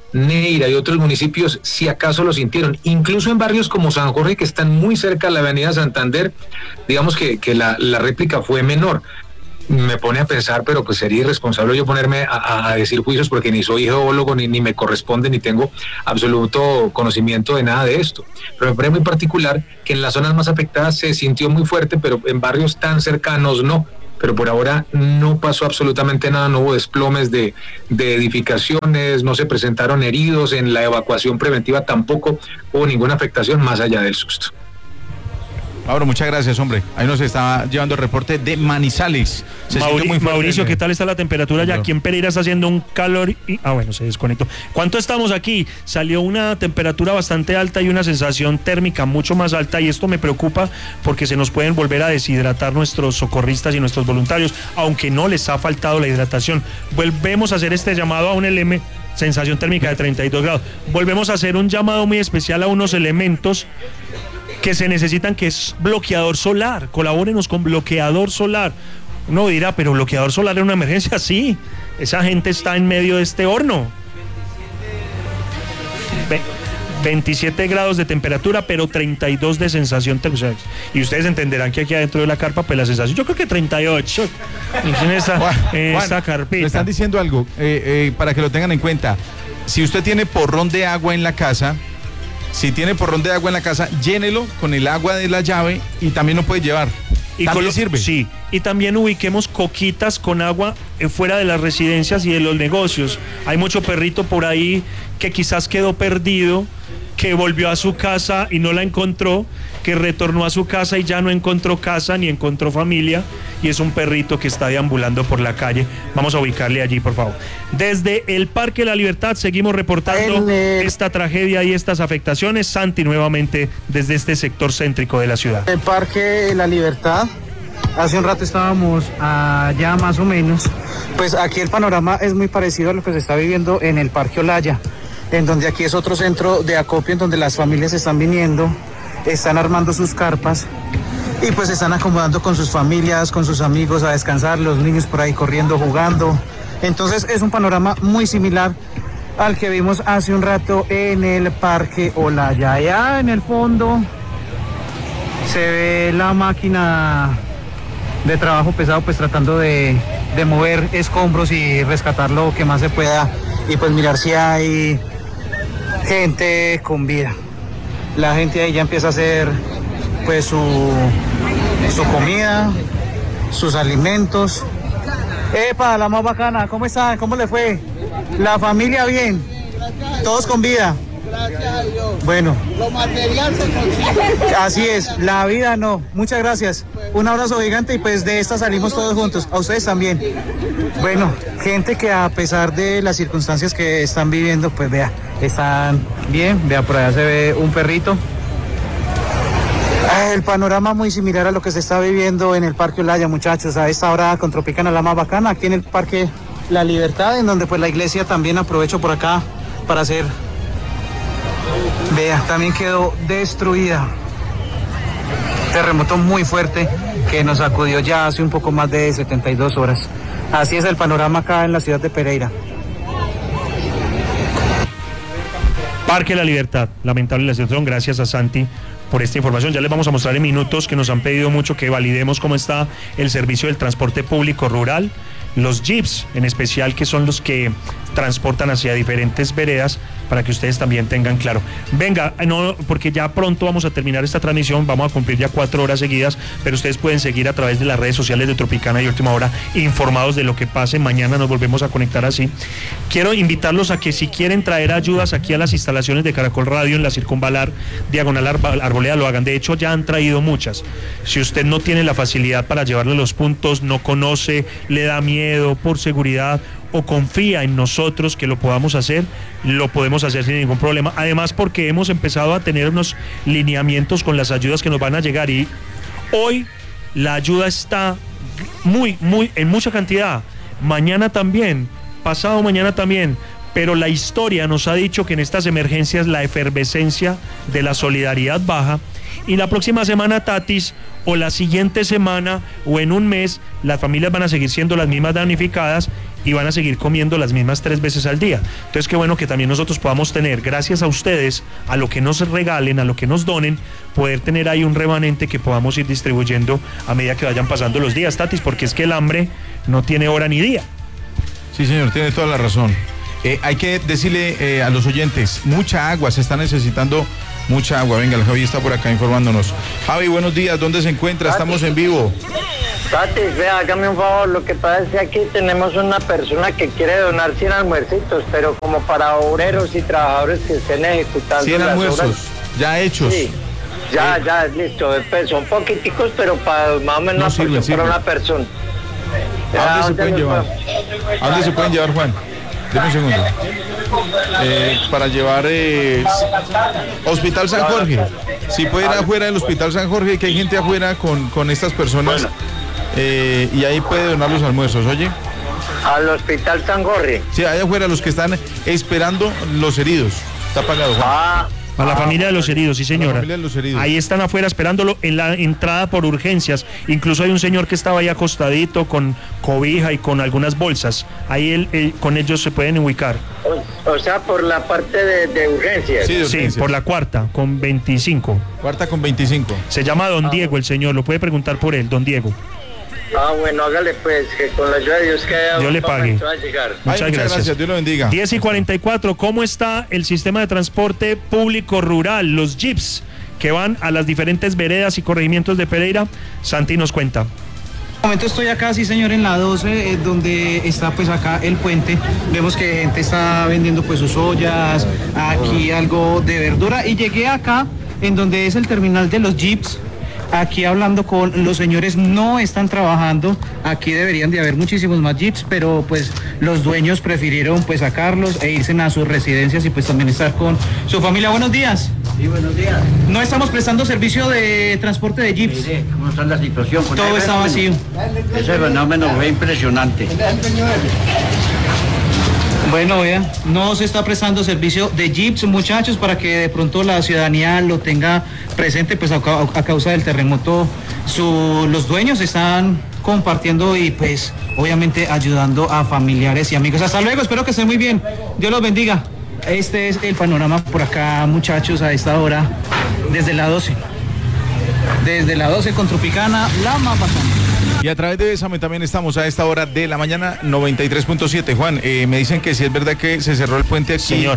Neira y otros municipios, si acaso lo sintieron. Incluso en barrios como San Jorge, que están muy cerca de la avenida Santander, digamos que la réplica fue menor. Me pone a pensar, pero pues sería irresponsable yo ponerme a decir juicios porque ni soy geólogo, ni me corresponde, ni tengo absoluto conocimiento de nada de esto. Pero me parece muy particular que en las zonas más afectadas se sintió muy fuerte, pero en barrios tan cercanos no. Pero por ahora no pasó absolutamente nada, no hubo desplomes de edificaciones, no se presentaron heridos, en la evacuación preventiva tampoco hubo ninguna afectación más allá del susto.
Mauro, muchas gracias, hombre. Ahí nos está llevando el reporte de Manizales.
Mauricio, ¿qué tal está la temperatura ya? Aquí en Pereira está haciendo un calor bueno, se desconectó. ¿Cuánto estamos aquí? Salió una temperatura bastante alta y una sensación térmica mucho más alta, y esto me preocupa porque se nos pueden volver a deshidratar nuestros socorristas y nuestros voluntarios, aunque no les ha faltado la hidratación. Volvemos a hacer este llamado a un LM, sensación térmica de 32 grados. Volvemos a hacer un llamado muy especial a unos elementos que se necesitan, que es bloqueador solar. Colabórenos con bloqueador solar. Uno dirá, pero bloqueador solar en una emergencia, sí. Esa gente está en medio de este horno. 27 grados de temperatura, pero 32 de sensación térmica. Y ustedes entenderán que aquí adentro de la carpa, pues la sensación, yo creo que 38. En esta carpita.
Le están diciendo algo, para que lo tengan en cuenta. Si usted tiene porrón de agua en la casa, llénelo con el agua de la llave y también lo puede llevar.
Y
también sirve.
Sí, y también ubiquemos coquitas con agua fuera de las residencias y de los negocios. Hay mucho perrito por ahí que quizás quedó perdido, que volvió a su casa y no la encontró, que retornó a su casa y ya no encontró casa ni encontró familia, y es un perrito que está deambulando por la calle. Vamos a ubicarle allí, por favor. Desde el Parque de la Libertad seguimos reportando esta tragedia y estas afectaciones. Santi, nuevamente desde este sector céntrico de la ciudad.
El Parque de la Libertad, hace un rato estábamos allá más o menos, pues aquí el panorama es muy parecido a lo que se está viviendo en el Parque Olaya, en donde aquí es otro centro de acopio en donde las familias están viniendo, están armando sus carpas y pues se están acomodando con sus familias, con sus amigos a descansar, los niños por ahí corriendo, jugando. Entonces es un panorama muy similar al que vimos hace un rato en el Parque Olaya. Allá en el fondo se ve la máquina de trabajo pesado, pues tratando de mover escombros y rescatar lo que más se pueda, y pues mirar si hay gente con vida. La gente ahí ya empieza a hacer pues su comida, sus alimentos. ¡Epa, la más bacana! ¿Cómo están? ¿Cómo le fue? ¿La familia bien? ¿Todos con vida? Gracias a Dios. Bueno. Lo material se consigue. Así es, la vida no. Muchas gracias. Un abrazo gigante, y pues de esta salimos todos juntos. A ustedes también. Bueno, gente que a pesar de las circunstancias que están viviendo, pues vea, están bien. Vea, por allá se ve un perrito. El panorama muy similar a lo que se está viviendo en el Parque Olaya, muchachos. A esta hora con Tropicana la más bacana, aquí en el Parque La Libertad, en donde pues la iglesia también aprovecho por acá para hacer. Vea, también quedó destruida. Terremoto muy fuerte que nos sacudió ya hace un poco más de 72 horas. Así es el panorama acá en la ciudad de Pereira.
Parque La Libertad, lamentable la situación. Gracias a Santi por esta información. Ya les vamos a mostrar en minutos, que nos han pedido mucho que validemos cómo está el servicio del transporte público rural, los jeeps en especial, que son los que transportan hacia diferentes veredas, para que ustedes también tengan claro. Venga, no, porque ya pronto vamos a terminar esta transmisión, vamos a cumplir ya 4 horas seguidas, pero ustedes pueden seguir a través de las redes sociales de Tropicana y Última Hora, informados de lo que pase. Mañana nos volvemos a conectar así. Quiero invitarlos a que, si quieren traer ayudas aquí a las instalaciones de Caracol Radio en la Circunvalar, diagonal Arboleda, lo hagan. De hecho, ya han traído muchas. Si usted no tiene la facilidad para llevarle los puntos, no conoce, le da miedo por seguridad, o confía en nosotros que lo podamos hacer, lo podemos hacer sin ningún problema. Además, porque hemos empezado a tener unos lineamientos con las ayudas que nos van a llegar, y hoy la ayuda está en mucha cantidad. Mañana también, pasado mañana también. Pero la historia nos ha dicho que en estas emergencias la efervescencia de la solidaridad baja, y la próxima semana, Tatis, o la siguiente semana, o en un mes, las familias van a seguir siendo las mismas damnificadas, y van a seguir comiendo las mismas 3 veces al día. Entonces qué bueno que también nosotros podamos tener, gracias a ustedes, a lo que nos regalen, a lo que nos donen, poder tener ahí un remanente que podamos ir distribuyendo a medida que vayan pasando los días, Tatis, porque es que el hambre no tiene hora ni día.
Sí, señor, tiene toda la razón. Hay que decirle a los oyentes, mucha agua, se está necesitando mucha agua. Venga, el Javi está por acá informándonos. Javi, buenos días, ¿dónde se encuentra? Estamos en vivo.
Tati, vea, hágame un favor, lo que pasa es que aquí tenemos una persona que quiere donar 100 almuercitos, pero como para obreros y trabajadores que estén ejecutando
100
las
almuerzos,
obras.
Ya hechos.
Sí, ya, listo, pues son poquiticos, pero para más o menos
No sirve,
para una persona.
¿A dónde se pueden llevar? ¿A dónde se pueden llevar, Juan? Deme un segundo. Para llevar Hospital San Jorge. Si puede ir afuera del Hospital San Jorge, que hay gente afuera con estas personas, y ahí puede donar los almuerzos, ¿oye?
Al Hospital San Jorge.
Sí, allá afuera los que están esperando los heridos. Está pagado, Juan.
A la familia de los heridos, sí señora.
A la familia de los heridos.
Ahí están afuera esperándolo en la entrada por urgencias. Incluso hay un señor que estaba ahí acostadito con cobija y con algunas bolsas. Ahí con ellos se pueden ubicar.
O sea, por la parte de urgencias.
Sí, por la cuarta, con 25.
Cuarta con 25.
Se llama Don Diego el señor, lo puede preguntar por él, Don Diego.
Bueno, hágale pues, que con la ayuda de Dios que
Dios le pague.
va a llegar.
Muchas gracias,
Dios lo bendiga.
10:44, ¿cómo está el sistema de transporte público rural, los jeeps que van a las diferentes veredas y corregimientos de Pereira? Santi nos cuenta.
En este momento estoy acá, sí señor, en la 12, donde está pues acá el puente. Vemos que gente está vendiendo pues sus ollas, aquí algo de verdura, y llegué acá en donde es el terminal de los jeeps. Aquí hablando con los señores, no están trabajando, aquí deberían de haber muchísimos más jeeps, pero pues los dueños prefirieron pues sacarlos e irse a sus residencias y pues también estar con su familia. Buenos días.
Sí, buenos días.
No estamos prestando servicio de transporte de jeeps.
Mire, ¿cómo está la situación?
Todo está vacío.
Ese fenómeno fue impresionante.
Bueno, vea, no se está prestando servicio de jeeps, muchachos, para que de pronto la ciudadanía lo tenga presente, pues a causa del terremoto, los dueños están compartiendo y pues obviamente ayudando a familiares y amigos. Hasta luego, espero que estén muy bien. Dios los bendiga. Este es el panorama por acá, muchachos, a esta hora, desde la 12. Desde la 12 con Tropicana, la más bacana.
Y a través de Bésame también estamos a esta hora de la mañana, 93.7. Juan, me dicen que sí es verdad que se cerró el puente aquí.
Señor.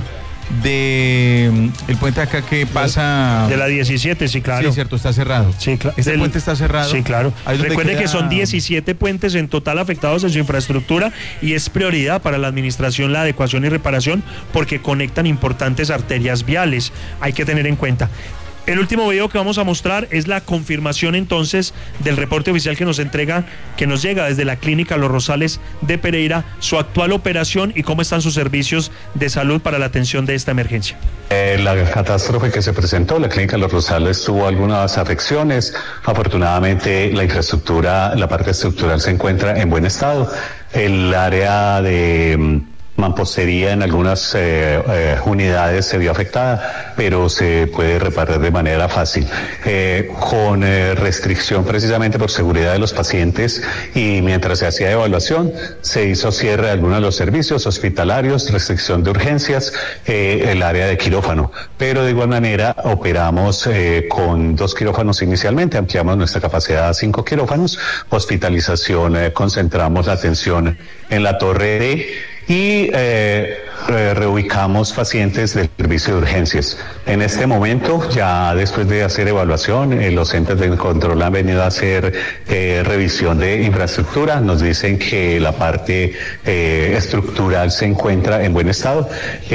El puente acá que pasa...
De la 17, sí, claro.
Sí, cierto, está cerrado.
Sí, claro.
Este puente está cerrado.
Sí, claro. Recuerde que son 17 puentes en total afectados en su infraestructura y es prioridad para la administración la adecuación y reparación porque conectan importantes arterias viales. Hay que tener en cuenta. El último video que vamos a mostrar es la confirmación entonces del reporte oficial que nos llega desde la Clínica Los Rosales de Pereira, su actual operación y cómo están sus servicios de salud para la atención de esta emergencia.
La catástrofe que se presentó, la Clínica Los Rosales tuvo algunas afecciones. Afortunadamente la infraestructura, la parte estructural se encuentra en buen estado. El área de mampostería en algunas unidades se vio afectada, pero se puede reparar de manera fácil, con restricción precisamente por seguridad de los pacientes, y mientras se hacía evaluación se hizo cierre de algunos de los servicios hospitalarios, restricción de urgencias, el área de quirófano, pero de igual manera operamos con 2 quirófanos inicialmente, ampliamos nuestra capacidad a 5 quirófanos, hospitalización, concentramos la atención en la torre D y reubicamos pacientes del servicio de urgencias. En este momento, ya después de hacer evaluación, los entes de control han venido a hacer revisión de infraestructura. Nos dicen que la parte estructural se encuentra en buen estado.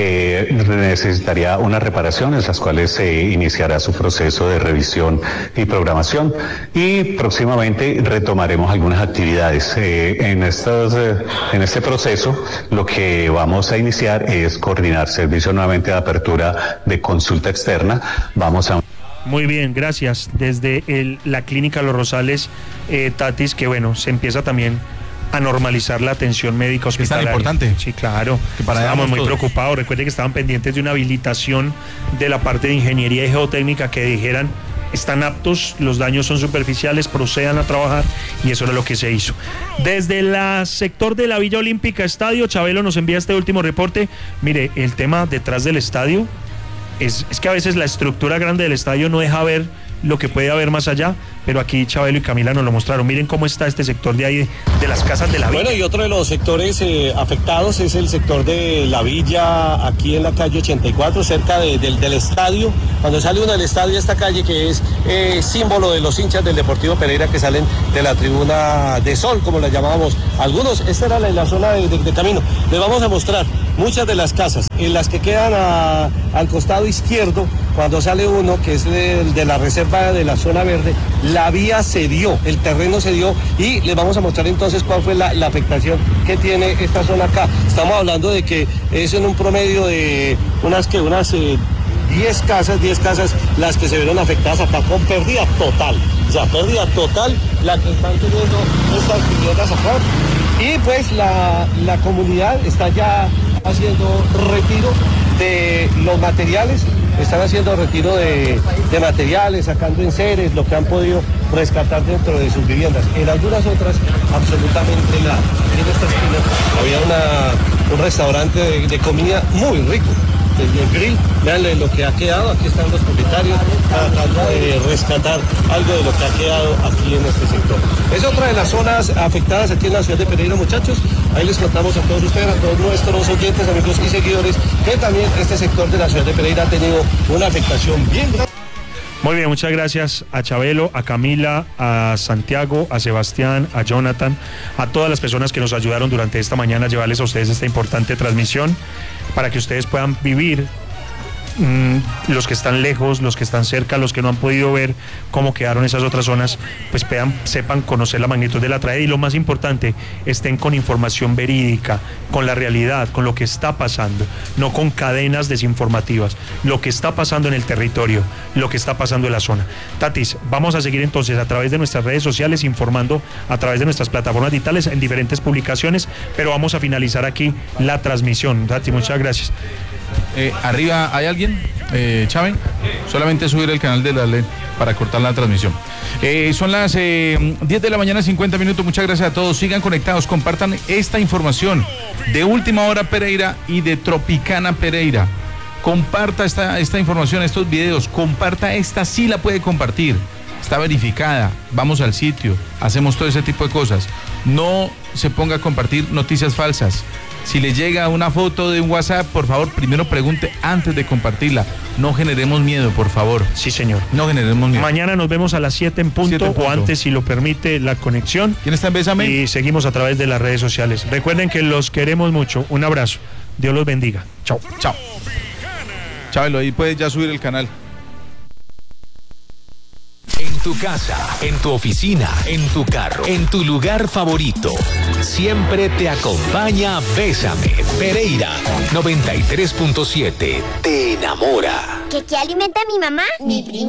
Necesitaría unas reparaciones, las cuales se iniciará su proceso de revisión y programación. Y próximamente retomaremos algunas actividades. En este proceso, lo que vamos a iniciar es coordinar servicio nuevamente de apertura de consulta externa. Vamos a...
Muy bien, gracias. Desde la Clínica Los Rosales, Tatis, que bueno, se empieza también a normalizar la atención médica hospitalaria.
Es tan importante.
Sí, claro. Estábamos muy preocupados. Recuerde que estaban pendientes de una habilitación de la parte de ingeniería y geotécnica que dijeran están aptos, los daños son superficiales, procedan a trabajar, y eso era lo que se hizo. Desde el sector de la Villa Olímpica Estadio, Chabelo nos envía este último reporte. Mire, el tema detrás del estadio es que a veces la estructura grande del estadio no deja ver lo que puede haber más allá, pero aquí Chabelo y Camila nos lo mostraron. Miren cómo está este sector de ahí, de las casas de la Villa.
Bueno, y otro de los sectores afectados es el sector de la Villa, aquí en la calle 84, cerca del estadio. Cuando sale uno del estadio, esta calle que es símbolo de los hinchas del Deportivo Pereira que salen de la tribuna de Sol, como la llamábamos algunos. Esta era la zona de camino. Les vamos a mostrar muchas de las casas, en las que quedan al costado izquierdo, cuando sale uno, que es de la reserva de la zona verde, la vía cedió, el terreno cedió, y les vamos a mostrar entonces cuál fue la afectación que tiene esta zona acá. Estamos hablando de que es en un promedio de unas 10 casas las que se vieron afectadas acá con pérdida total. O sea, pérdida total la que están teniendo estas viviendas acá. Y pues la comunidad está ya haciendo retiro de los materiales, están haciendo retiro de materiales, sacando enseres, lo que han podido rescatar dentro de sus viviendas. En algunas otras, absolutamente nada. En esta esquina había un restaurante de comida muy rico, el grill. Vean lo que ha quedado, aquí están los propietarios tratando de rescatar algo de lo que ha quedado aquí en este sector. Es otra de las zonas afectadas aquí en la ciudad de Pereira, muchachos. Ahí les contamos a todos ustedes, a todos nuestros oyentes, amigos y seguidores, que también este sector de la ciudad de Pereira ha tenido una afectación bien grande.
Muy bien, muchas gracias a Chabelo, a Camila, a Santiago, a Sebastián, a Jonathan, a todas las personas que nos ayudaron durante esta mañana a llevarles a ustedes esta importante transmisión para que ustedes puedan vivir, los que están lejos, los que están cerca, los que no han podido ver cómo quedaron esas otras zonas, pues sepan conocer la magnitud de la tragedia, y lo más importante, estén con información verídica, con la realidad, con lo que está pasando, no con cadenas desinformativas, lo que está pasando en el territorio, lo que está pasando en la zona. Tatis, vamos a seguir entonces a través de nuestras redes sociales informando a través de nuestras plataformas digitales en diferentes publicaciones, pero vamos a finalizar aquí la transmisión. Tati, muchas gracias.
Arriba, ¿hay alguien? Chávez, solamente subir el canal de la LED para cortar la transmisión. Son las 10 de la mañana, 50 minutos. Muchas gracias a todos. Sigan conectados, compartan esta información de Última Hora Pereira y de Tropicana Pereira. Comparta esta información, estos videos. Comparta esta, sí la puede compartir. Está verificada. Vamos al sitio, hacemos todo ese tipo de cosas. No se ponga a compartir noticias falsas. Si le llega una foto de un WhatsApp, por favor, primero pregunte antes de compartirla. No generemos miedo, por favor.
Sí, señor.
No generemos miedo.
Mañana nos vemos a las 7 en punto, o antes, si lo permite la conexión.
¿Quién está en Bésame?
Y seguimos a través de las redes sociales. Recuerden que los queremos mucho. Un abrazo. Dios los bendiga. Chao.
Chao. Chabelo, ahí puedes ya subir el canal.
En tu casa, en tu oficina, en tu carro, en tu lugar favorito. Siempre te acompaña Bésame. Pereira 93.7. Te enamora.
¿Qué alimenta a mi mamá? Mi prima.